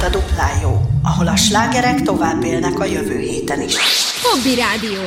a Duplán jó, ahol a slágerek tovább élnek a jövő héten is. Hobby Rádió.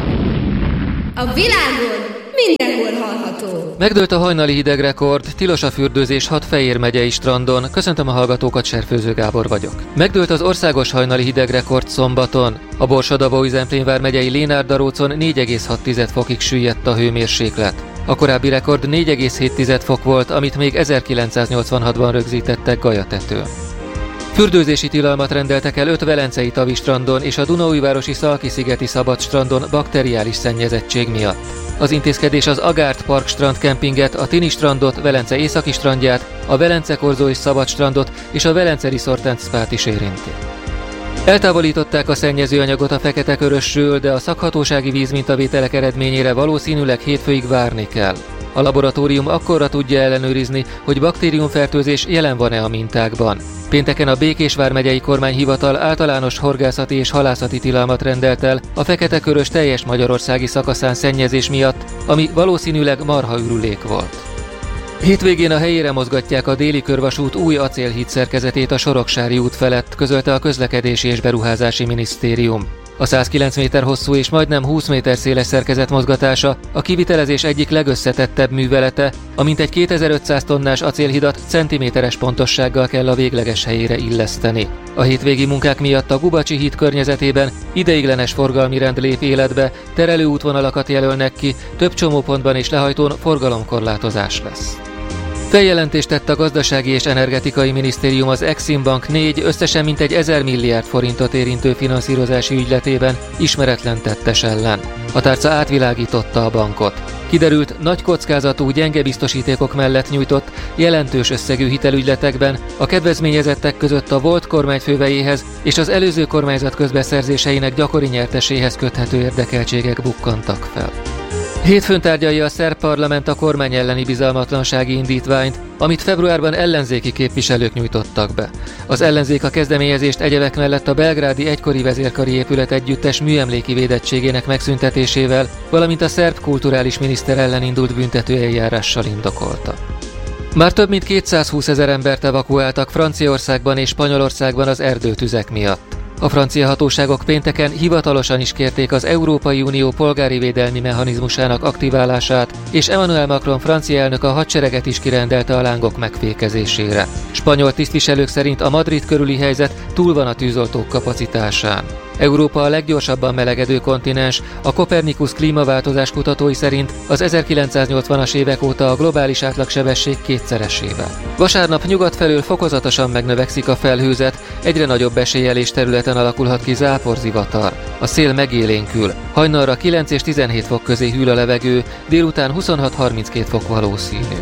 A világon mindenhol hallható. Megdőlt a hajnali hidegrekord, tilos a fürdőzés 6 Fejér megyei strandon. Köszöntöm a hallgatókat, Serfőző Gábor vagyok. Megdőlt az országos hajnali hidegrekord szombaton. A Borsod-Abaúj-Zemplén vármegyei Lénárd-Darócon 4,6 fokig süllyedt a hőmérséklet. A korábbi rekord 4,7 fok volt, amit még 1986-ban rögzítettek Galyatetőn. Fürdőzési tilalmat rendeltek el 5 velencei tavi strandon és a Dunaújvárosi Szalki-szigeti szabad strandon bakteriális szennyezettség miatt. Az intézkedés az Agárt Park strandkempinget, a Tini strandot, Velence északi strandját, a Velence Korzói szabad strandot és a Velence Resort & Spát is érinti. Eltávolították a szennyezőanyagot a Fekete-Körösről, de a szakhatósági vízmintavételek eredményére valószínűleg hétfőig várni kell. A laboratórium akkorra tudja ellenőrizni, hogy baktériumfertőzés jelen van-e a mintákban. Pénteken a Békés vármegyei kormányhivatal általános horgászati és halászati tilalmat rendelt el a Fekete-Körös teljes magyarországi szakaszán szennyezés miatt, ami valószínűleg marhaürülék volt. Hétvégén a helyére mozgatják a déli körvasút új acélhíd szerkezetét a Soroksári út felett, közölte a Közlekedési és Beruházási Minisztérium. A 109 méter hosszú és majdnem 20 méter széles szerkezet mozgatása a kivitelezés egyik legösszetettebb művelete, amint egy 2500 tonnás acélhidat centiméteres pontossággal kell a végleges helyére illeszteni. A hétvégi munkák miatt a Gubacsi híd környezetében ideiglenes forgalmi rend lép életbe, terelőútvonalakat jelölnek ki, több csomópontban és lehajtón forgalomkorlátozás lesz. Feljelentést tett a Gazdasági és Energetikai Minisztérium az Exim Bank 4 összesen mintegy 1000 milliárd forintot érintő finanszírozási ügyletében ismeretlen tettes ellen. A tárca átvilágította a bankot. Kiderült, nagy kockázatú, gyenge biztosítékok mellett nyújtott jelentős összegű hitelügyletekben a kedvezményezettek között a volt kormányfővejéhez és az előző kormányzat közbeszerzéseinek gyakori nyerteséhez köthető érdekeltségek bukkantak fel. Hétfőn tárgyalja a szerb parlament a kormány elleni bizalmatlansági indítványt, amit februárban ellenzéki képviselők nyújtottak be. Az ellenzék a kezdeményezést egyebek mellett a belgrádi egykori vezérkari épület együttes műemléki védettségének megszüntetésével, valamint a szerb kulturális miniszter ellen indult büntetőeljárással indokolta. Már több mint 220 000 embert evakuáltak Franciaországban és Spanyolországban az erdőtüzek miatt. A francia hatóságok pénteken hivatalosan is kérték az Európai Unió polgári védelmi mechanizmusának aktiválását, és Emmanuel Macron francia elnök a hadsereget is kirendelte a lángok megfékezésére. Spanyol tisztviselők szerint a Madrid körüli helyzet túl van a tűzoltók kapacitásán. Európa a leggyorsabban melegedő kontinens, a Copernicus klímaváltozás kutatói szerint az 1980-as évek óta a globális átlagsebesség kétszeresével. Vasárnap nyugat felől fokozatosan megnövekszik a felhőzet, egyre nagyobb eséllyel és területen alakulhat ki záporzivatar. A szél megélénkül, hajnalra 9 és 17 fok közé hűl a levegő, délután 26-32 fok valószínű.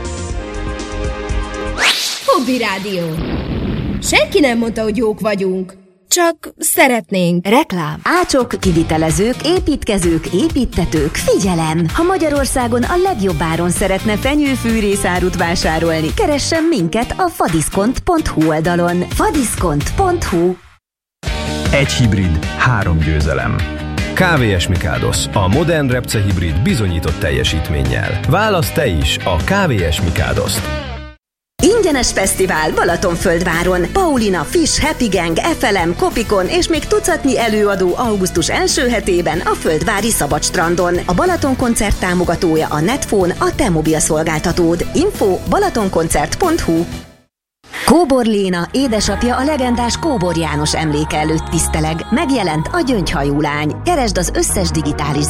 Hobby Rádió. Senki nem mondta, hogy jók vagyunk. Csak szeretnénk. Reklám. Ácsok, kivitelezők, építkezők, építtetők, figyelem! Ha Magyarországon a legjobb áron szeretne fenyőfűrészárut vásárolni, keressen minket a fadiszkont.hu oldalon. fadiszkont.hu. Egy hibrid, 3 győzelem. KVS Mikáldosz, a modern repce hibrid bizonyított teljesítménnyel. Válaszd te is a KVS Mikádoszt. Ingyenes fesztivál Balatonföldváron. Paulina, Fish, Happy Gang, FLM, Kopikon és még tucatnyi előadó augusztus első hetében a Földvári Szabadstrandon. A Balaton koncert támogatója a Netphone, a te mobil szolgáltatód. Info balatonkoncert.hu. Kóbor Léna, édesapja a legendás Kóbor János emléke előtt tiszteleg. Megjelent a Gyöngyhajú lány. Keresd az összes digitális